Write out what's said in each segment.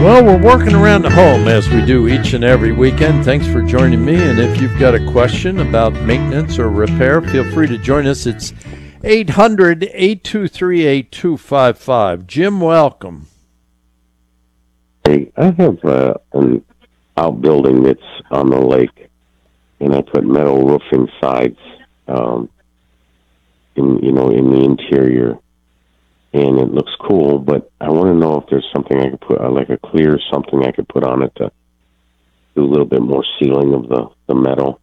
Well, we're working around the home as we do each and every weekend. Thanks for joining me. And if you've got a question about maintenance or repair, feel free to join us. It's 800-823-8255. Jim, welcome. Hey, I have an outbuilding that's on the lake, and I put metal roofing sides in the interior, and it looks cool. But I want to know if there's something I could put, like a clear something I could put on it to do a little bit more sealing of the metal.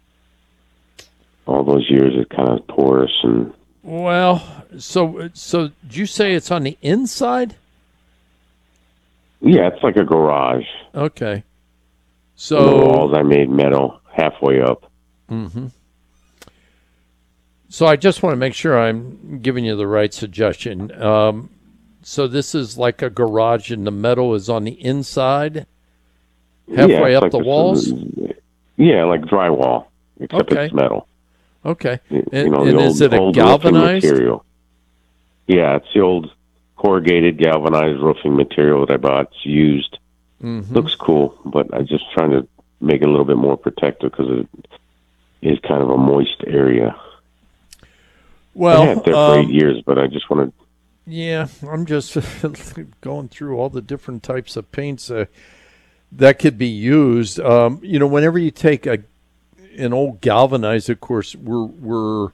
All those years it's kind of porous and. Well, so did you say it's on the inside? Yeah, it's like a garage. Okay. So the walls I made metal halfway up. Mm-hmm. So I just want to make sure I'm giving you the right suggestion. So this is like a garage and the metal is on the inside? Halfway up like the walls? Yeah, like drywall, except it's metal. Okay. And is it a galvanized? Material. Yeah, it's the old corrugated galvanized roofing material that I bought. It's used. Mm-hmm. Looks cool, but I'm just trying to make it a little bit more protective because it is kind of a moist area. Well, I had it there for 8 years, but I just wanted. Yeah, I'm just going through all the different types of paints that could be used. Whenever you take an old galvanized, of course, we're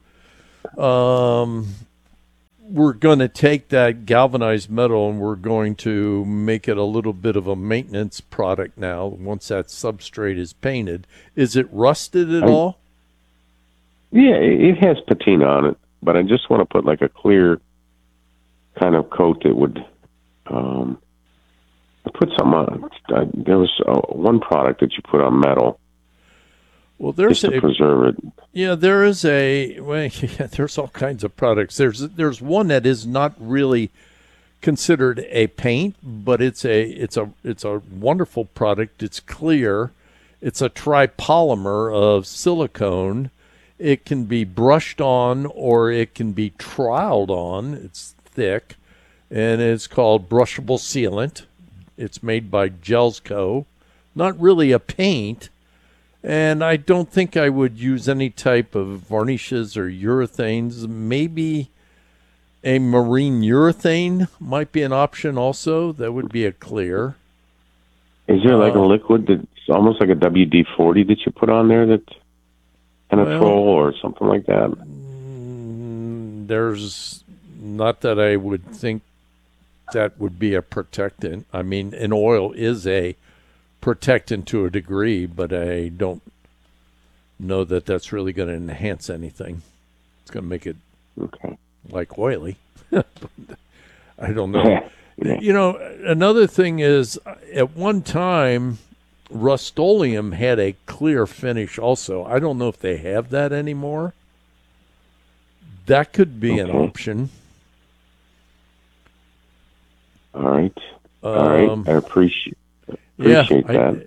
going to take that galvanized metal and we're going to make it a little bit of a maintenance product now once that substrate is painted. Is it rusted at all? Yeah, it has patina on it, but I just want to put like a clear kind of coat that would I put some on. There was one product that you put on metal. Well, there's just to preserve it. Yeah, there's all kinds of products. There's one that is not really considered a paint, but it's a wonderful product. It's clear. It's a tripolymer of silicone. It can be brushed on or it can be troweled on. It's thick, and it's called brushable sealant. It's made by Gelsco. Not really a paint. And I don't think I would use any type of varnishes or urethanes. Maybe a marine urethane might be an option also. That would be a clear. Is there like a liquid that's almost like a WD-40 that you put on there that's Penetrol or something like that? There's not that I would think that would be a protectant. I mean, an oil is a protectant to a degree, but I don't know that that's really going to enhance anything. It's going to make it like oily. I don't know. Yeah. Another thing is at one time Rust-Oleum had a clear finish also. I don't know if they have that anymore. That could be an option. All right. I appreciate that.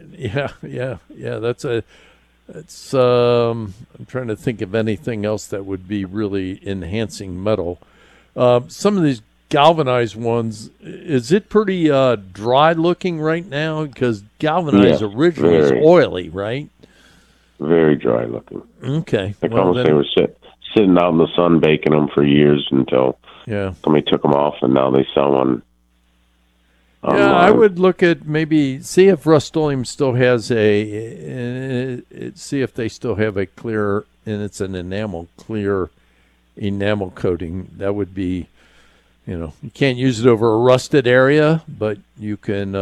That's I'm trying to think of anything else that would be really enhancing metal. Some of these galvanized ones, is it pretty dry looking right now? Because galvanized originally is oily, right? Very dry looking. Okay. Like almost they were sitting out in the sun baking them for years until somebody took them off, and now they sell one. Yeah, I would look at see if Rust-Oleum still has see if they still have a clear, and it's an clear enamel coating. That would be, you can't use it over a rusted area, but you can,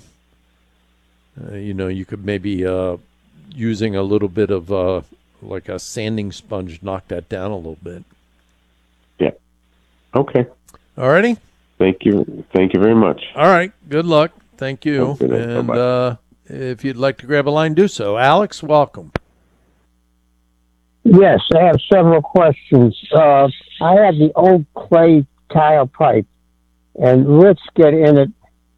you could maybe using a little bit of like a sanding sponge, knock that down a little bit. Yeah. Okay. All righty. Thank you. Thank you very much. All right. Good luck. Thank you. And if you'd like to grab a line, do so. Alex, welcome. Yes, I have several questions. I have the old clay tile pipe, and roots get in it,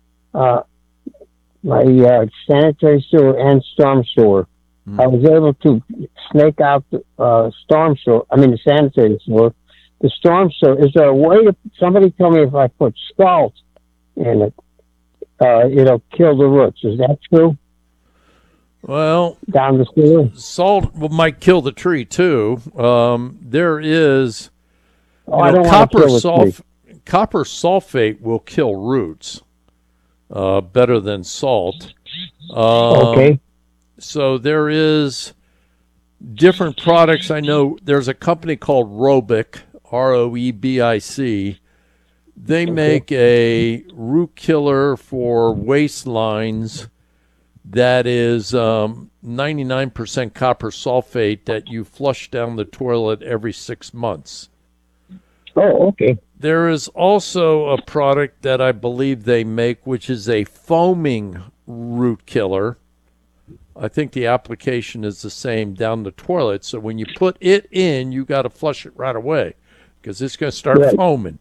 my sanitary sewer and storm sewer. I was able to snake out the the sanitary sewer. The storm sewer, is there a way somebody tell me if I put salt in it, it'll kill the roots. Is that true? Well, Down the sewer? salt might kill the tree too. There is, Oh, I don't want to copper kill the tree. copper sulfate will kill roots better than salt. Okay. So there is different products. I know there's a company called Robic, Roebic. They make a root killer for waistlines that is 99% copper sulfate that you flush down the toilet every 6 months. Oh, okay. There is also a product that I believe they make, which is a foaming root killer. I think the application is the same down the toilet. So when you put it in, you got to flush it right away because it's going to start Right. foaming.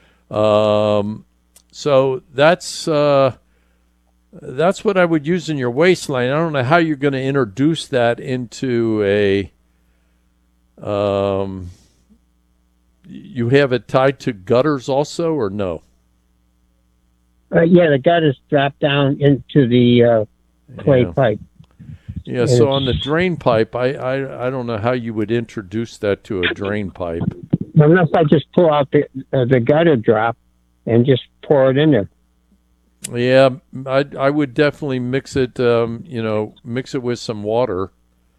So that's what I would use in your waistline. I don't know how you're going to introduce that into a. You have it tied to gutters also, or no? Yeah, the gutters drop down into the clay Yeah. pipe. Yeah. So on the drain pipe, I don't know how you would introduce that to a drain pipe. Unless I just pull out the gutter drop and just pour it in there. Yeah, I would definitely mix it. Mix it with some water,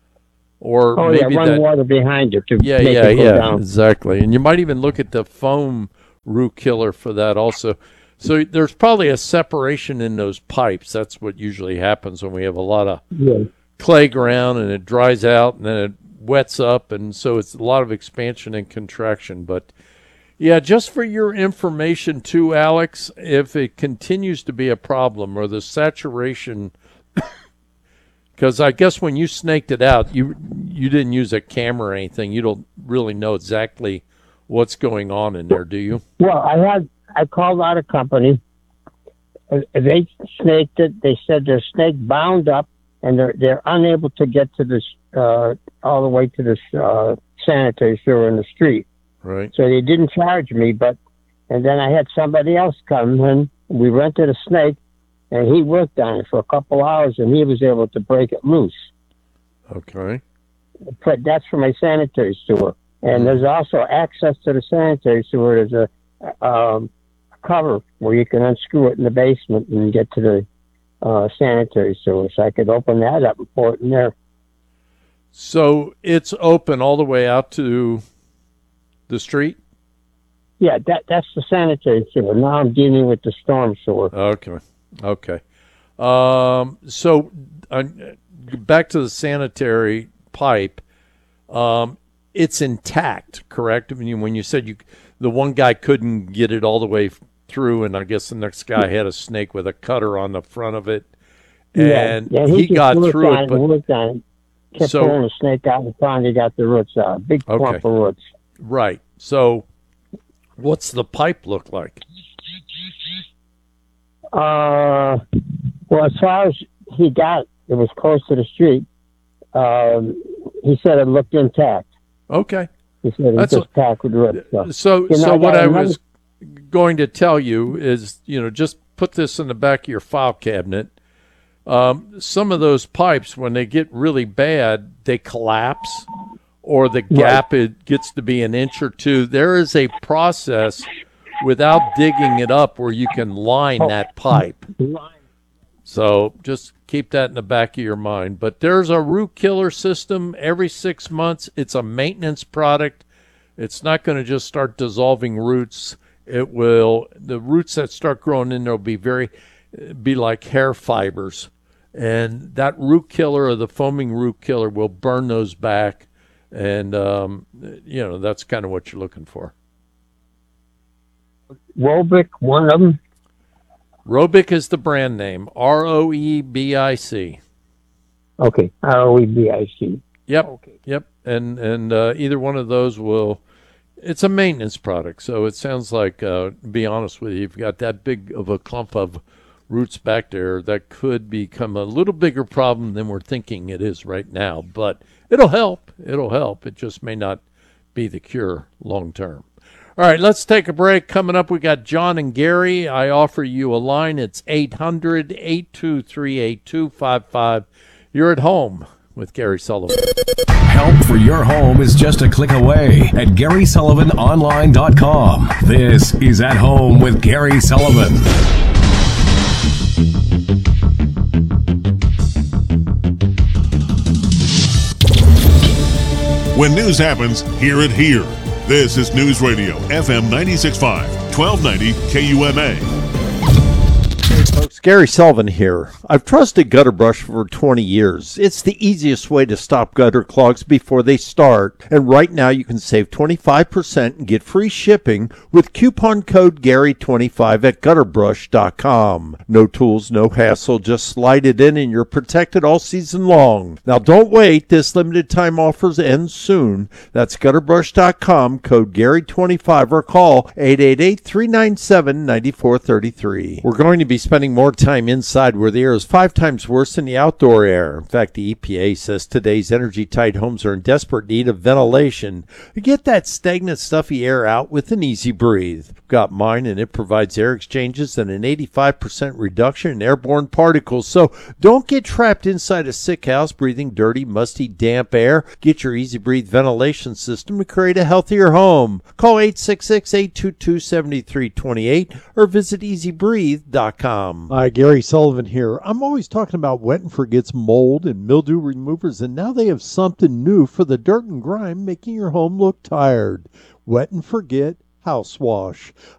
or Oh, yeah, maybe run that. water behind it to Yeah, make yeah, it go yeah, down. exactly. And you might even look at the foam root killer for that also. So there's probably a separation in those pipes. That's what usually happens when we have a lot of Yeah. clay ground and it dries out and then it wets up, and so it's a lot of expansion and contraction. But yeah, just for your information too, Alex, if it continues to be a problem or the saturation, because I guess when you snaked it out, you didn't use a camera or anything. You don't really know exactly what's going on in there, do you? Well, I called out a company. They snaked it. They said their snake bound up, and they're unable to get to this all the way to this sanitary sewer in the street. Right. So they didn't charge me, and then I had somebody else come in. We rented a snake, and he worked on it for a couple hours, and he was able to break it loose. Okay. But that's for my sanitary sewer. And there's also access to the sanitary sewer. There's a cover where you can unscrew it in the basement and get to the sanitary sewer. So I could open that up and pour it in there. So it's open all the way out to the street? Yeah, that's the sanitary sewer. Now I'm dealing with the storm sewer. Okay. Okay. So back to the sanitary pipe. It's intact, correct? I mean, when you said the one guy couldn't get it all the way through, and I guess the next guy had a snake with a cutter on the front of it, and yeah, he just got worked through on it. But worked on it. Kept So- pulling the snake out and finally got the roots out. Big clump Okay. of roots. right. So, what's the pipe look like? Well, as far as he got, it was close to the street. He said it looked intact. Okay. He said it was That's just packed with roots. So, You know, so I what got I another- was going to tell you is, just put this in the back of your file cabinet. Some of those pipes, when they get really bad, they collapse, or the gap it gets to be an inch or two. There is a process without digging it up where you can line that pipe. So just keep that in the back of your mind. But there's a root killer system every 6 months. It's a maintenance product. It's not going to just start dissolving roots. It will, the roots that start growing in there will be like hair fibers. And that root killer, or the foaming root killer, will burn those back. And, that's kind of what you're looking for. Robic, one of them. Robic is the brand name. Roebic. Okay, Roebic. Yep. Okay. Yep. And either one of those will. It's a maintenance product, so it sounds like. To be honest with you, you've got that big of a clump of roots back there that could become a little bigger problem than we're thinking it is right now. But it'll help. It'll help. It just may not be the cure long term. All right, let's take a break. Coming up, we got John and Gary. I offer you a line. It's 800-823-8255. You're at home with Gary Sullivan. Help for your home is just a click away at GarySullivanOnline.com. This is At Home with Gary Sullivan. When news happens, hear it here. This is News Radio, FM 96.5, 1290 KUMA. Hey folks, Gary Sullivan here. I've trusted Gutter Brush for 20 years. It's the easiest way to stop gutter clogs before they start. And right now you can save 25% and get free shipping with coupon code Gary25 at gutterbrush.com. No tools, no hassle, just slide it in and you're protected all season long. Now don't wait, this limited time offers end soon. That's gutterbrush.com, code Gary25 or call 888-397-9433. We're going to be spending more time inside where the air is 5 times worse than the outdoor air. In fact, the EPA says today's energy-tight homes are in desperate need of ventilation. Get that stagnant, stuffy air out with an Easy Breathe. Got mine, and it provides air exchanges and an 85% reduction in airborne particles. So don't get trapped inside a sick house breathing dirty, musty, damp air. Get your Easy Breathe ventilation system to create a healthier home. Call 866-822-7328 or visit easybreathe.com. Hi, Gary Sullivan here. I'm always talking about Wet and Forget's mold and mildew removers, and now they have something new for the dirt and grime, making your home look tired. Wet and Forget House Wash.